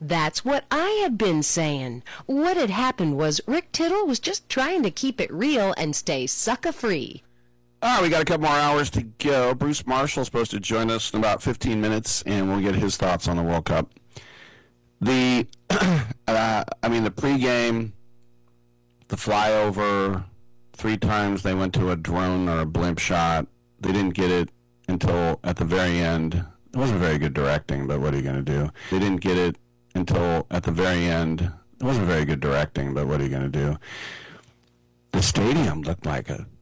That's what I have been saying. What had happened was Rick Tittle was just trying to keep it real and stay sucker-free. All right, we got a couple more hours to go. Bruce Marshall's supposed to join us in about 15 minutes, and we'll get his thoughts on the World Cup. The pregame, the flyover, 3 times they went to a drone or a blimp shot. They didn't get it until at the very end. It wasn't very good directing, but what are you going to do? They didn't get it until at the very end. It wasn't very good directing, but what are you going to do? The stadium looked like a